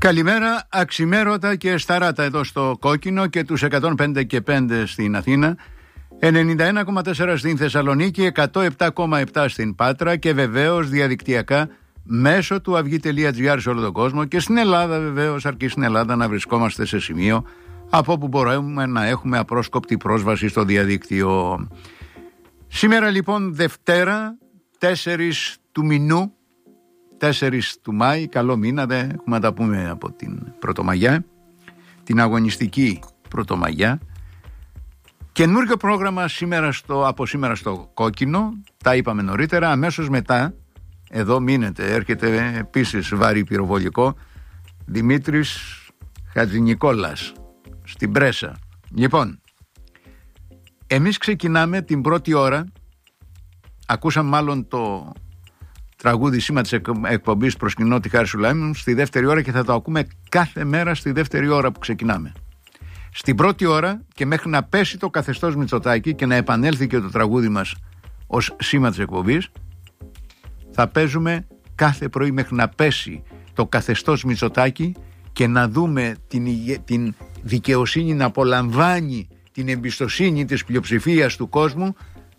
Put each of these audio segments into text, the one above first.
Καλημέρα, αξιμέρωτα και σταράτα εδώ στο Κόκκινο και τους 105 και 5 στην Αθήνα, 91,4 στην Θεσσαλονίκη, 107,7 στην Πάτρα και βεβαίως διαδικτυακά μέσω του αυγή.gr σε όλο τον κόσμο και στην Ελλάδα βεβαίως, αρκεί στην Ελλάδα να βρισκόμαστε σε σημείο από όπου μπορούμε να έχουμε απρόσκοπτη πρόσβαση στο διαδίκτυο. Σήμερα λοιπόν Δευτέρα, 4 του μηνού, 4 του Μάη, καλό μήνα, δεν έχουμε να τα πούμε από την Πρωτομαγιά, την αγωνιστική Πρωτομαγιά. Καινούργιο πρόγραμμα από σήμερα στο Κόκκινο, τα είπαμε νωρίτερα, αμέσως μετά, εδώ μείνετε, έρχεται επίσης βαρύ πυροβολικό, Δημήτρης Χατζηνικόλας, στην Πρέσα. Λοιπόν, εμείς ξεκινάμε την πρώτη ώρα, ακούσαμε μάλλον το τραγούδι σήμα της εκπομπής προσκυνώ τη Χάρη Σουλαίμου στη δεύτερη ώρα και θα το ακούμε κάθε μέρα στη δεύτερη ώρα που ξεκινάμε. Στην πρώτη ώρα και μέχρι να πέσει το καθεστώς Μητσοτάκη και να επανέλθει και το τραγούδι μας ως σήμα της εκπομπής, θα παίζουμε κάθε πρωί μέχρι να πέσει το καθεστώς Μητσοτάκη και να δούμε την δικαιοσύνη να απολαμβάνει την εμπιστοσύνη της πλειοψηφίας του κόσμου,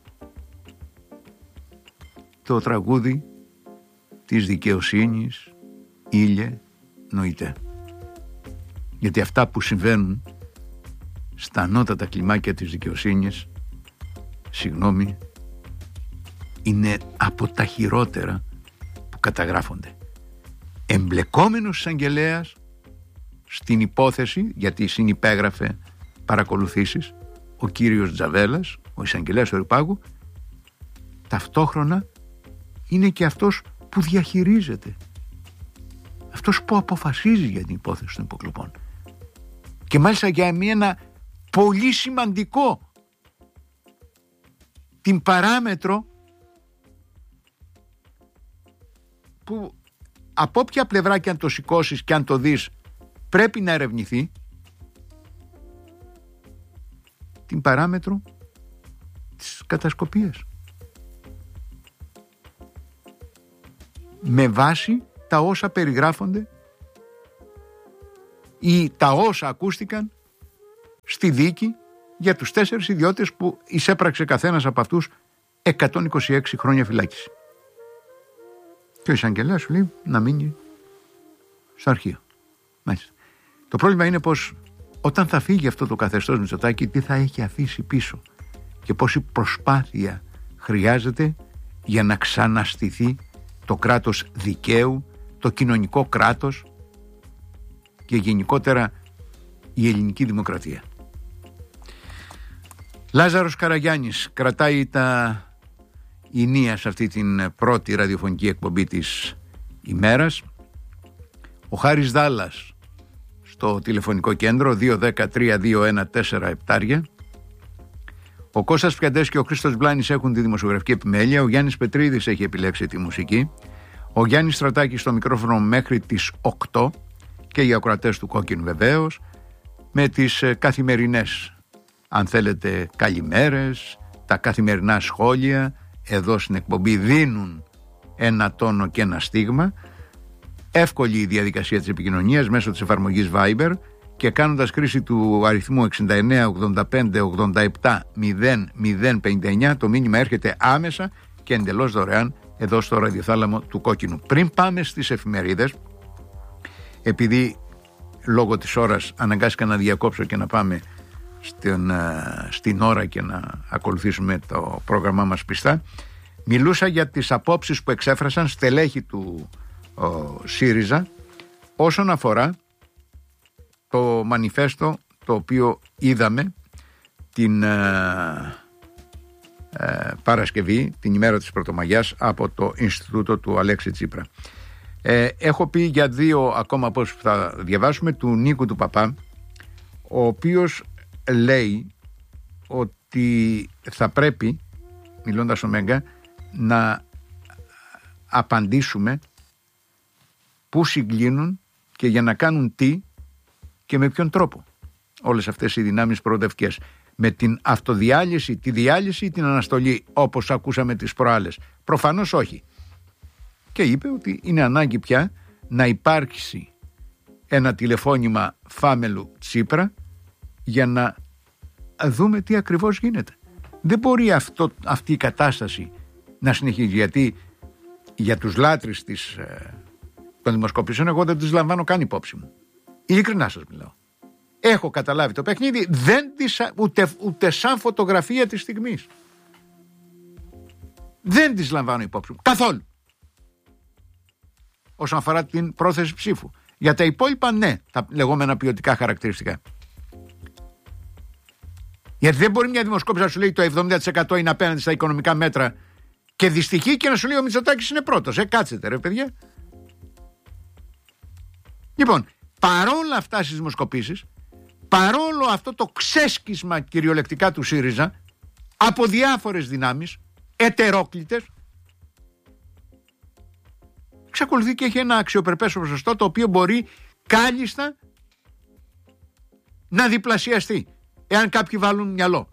το τραγούδι της δικαιοσύνης ήλιε νοητέ. Γιατί αυτά που συμβαίνουν στα ανώτατα κλιμάκια της δικαιοσύνης, συγγνώμη, είναι από τα χειρότερα που καταγράφονται. Εμπλεκόμενος εισαγγελέας στην υπόθεση, γιατί συνυπέγραφε παρακολουθήσεις, ο κύριος Τζαβέλας, ο εισαγγελέας του Ορυπάγου, ταυτόχρονα είναι και αυτός που διαχειρίζεται, αυτός που αποφασίζει για την υπόθεση των υποκλοπών, και μάλιστα για ένα πολύ σημαντικό, την παράμετρο που από όποια πλευρά και αν το σηκώσεις και αν το δεις πρέπει να ερευνηθεί, την παράμετρο της κατασκοπίας, με βάση τα όσα περιγράφονται ή τα όσα ακούστηκαν στη δίκη για τους 4 ιδιώτες που εισέπραξε καθένας από αυτούς 126 χρόνια φυλάκιση. Και ο εισαγγελέας σου λέει να μείνει στο αρχείο. Μάλιστα. Το πρόβλημα είναι πως όταν θα φύγει αυτό το καθεστώς Μητσοτάκη, τι θα έχει αφήσει πίσω και πόση προσπάθεια χρειάζεται για να ξαναστηθεί το κράτος δικαίου, το κοινωνικό κράτος και γενικότερα η ελληνική δημοκρατία. Λάζαρος Καραγιάννης κρατάει τα ηνία σε αυτή την πρώτη ραδιοφωνική εκπομπή της ημέρας. Ο Χάρης Δάλλας στο τηλεφωνικό κέντρο 210-321-4 Ο Κώστας Πιαντές και ο Χρήστος Μπλάνης έχουν τη δημοσιογραφική επιμέλεια. Ο Γιάννης Πετρίδης έχει επιλέξει τη μουσική. Ο Γιάννης Στρατάκης στο μικρόφωνο μέχρι τις 8 και οι ακροατές του Κόκκινου βεβαίως, με τις καθημερινές, αν θέλετε, καλημέρες, τα καθημερινά σχόλια εδώ στην εκπομπή δίνουν ένα τόνο και ένα στίγμα. Εύκολη η διαδικασία της επικοινωνίας μέσω της εφαρμογής Viber και κάνοντας χρήση του αριθμού 6985870059, το μήνυμα έρχεται άμεσα και εντελώς δωρεάν εδώ στο ραδιοθάλαμο του Κόκκινου. Πριν πάμε στις εφημερίδες, επειδή λόγω της ώρας αναγκάστηκα να διακόψω και να πάμε στην ώρα και να ακολουθήσουμε το πρόγραμμά μας πιστά, μιλούσα για τις απόψεις που εξέφρασαν στελέχη του ΣΥΡΙΖΑ όσον αφορά το μανιφέστο το οποίο είδαμε την Παρασκευή, την ημέρα της Πρωτομαγιάς, από το Ινστιτούτο του Αλέξη Τσίπρα. Έχω πει για 2 ακόμα πώς θα διαβάσουμε, του Νίκου του Παπά, ο οποίος λέει ότι θα πρέπει, μιλώντας ο Μέγκα, να απαντήσουμε πού συγκλίνουν και για να κάνουν τι και με ποιον τρόπο όλες αυτές οι δυνάμεις προοδευτικές. Με την αυτοδιάλυση, τη διάλυση ή την αναστολή, όπως ακούσαμε τις προάλλες? Προφανώς όχι. Και είπε ότι είναι ανάγκη πια να υπάρξει ένα τηλεφώνημα Φάμελου Τσίπρα για να δούμε τι ακριβώς γίνεται. Δεν μπορεί αυτή η κατάσταση να συνεχίζει, γιατί για τους λάτρεις των δημοσκοπήσεων εγώ δεν τις λαμβάνω καν υπόψη μου. Ειλικρινά σας μιλάω. Έχω καταλάβει το παιχνίδι, ούτε σαν φωτογραφία της στιγμής. Δεν τις λαμβάνω υπόψη μου καθόλου όσον αφορά την πρόθεση ψήφου. Για τα υπόλοιπα ναι, τα λεγόμενα ποιοτικά χαρακτηριστικά. Γιατί δεν μπορεί μια δημοσκόπηση να σου λέει το 70% είναι απέναντι στα οικονομικά μέτρα και δυστυχεί και να σου λέει ο Μητσοτάκης είναι πρώτος. Κάτσετε ρε παιδιά. Λοιπόν, παρόλα αυτά στις δημοσκοπήσεις, παρόλο αυτό το ξέσκισμα κυριολεκτικά του ΣΥΡΙΖΑ από διάφορες δυνάμεις ετερόκλητες, εξακολουθεί και έχει ένα αξιοπρεπές ποσοστό το οποίο μπορεί κάλλιστα να διπλασιαστεί εάν κάποιοι βάλουν μυαλό.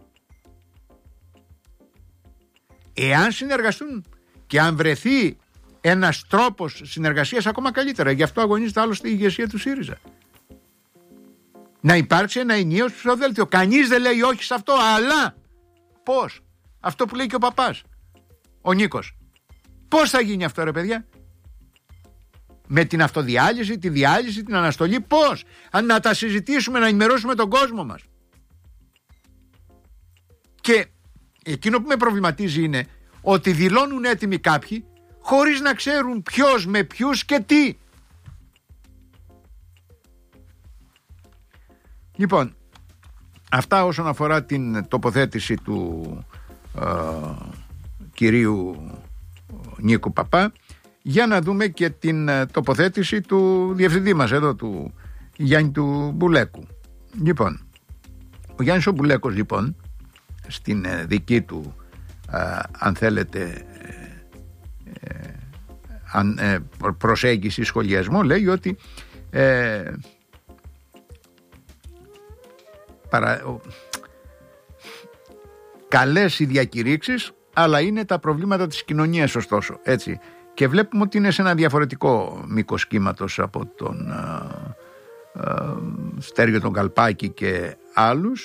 Εάν συνεργαστούν και αν βρεθεί ένας τρόπος συνεργασίας, ακόμα καλύτερα. Γι' αυτό αγωνίζεται άλλωστε η ηγεσία του ΣΥΡΙΖΑ. Να υπάρξει ένα ενιαίο ψηφοδέλτιο. Κανείς δεν λέει όχι σε αυτό, αλλά πώς? Αυτό που λέει και ο παπάς, ο Νίκος. Πώς θα γίνει αυτό ρε παιδιά? Με την αυτοδιάλυση, τη διάλυση, την αναστολή, πώς? Να τα συζητήσουμε, να ενημερώσουμε τον κόσμο μας. Και εκείνο που με προβληματίζει είναι ότι δηλώνουν έτοιμοι κάποιοι χωρίς να ξέρουν ποιος με ποιους και τι. Λοιπόν, αυτά όσον αφορά την τοποθέτηση του κυρίου Νίκου Παπά. Για να δούμε και την τοποθέτηση του διευθυντή μας εδώ, του Γιάννη του Μπουλέκου. Λοιπόν, ο Γιάννης ο Μπουλέκος λοιπόν στην δική του αν θέλετε προσέγγιση, σχολιασμό, λέει ότι καλές οι διακηρύξεις, αλλά είναι τα προβλήματα της κοινωνίας ωστόσο, έτσι. Και βλέπουμε ότι είναι σε ένα διαφορετικό μήκος κύματος από τον Στέργιο τον Καλπάκη και άλλους.